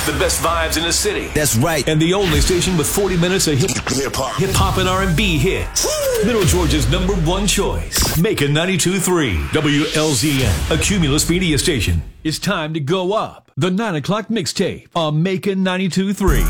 The best vibes in the city. That's right. And the only station with 40 minutes of hip-hop and R&B hits. Middle Georgia's #1 choice. Macon 92.3 WLZN, a Cumulus media station. It's time to go up. The 9 o'clock mixtape on Macon 92.3.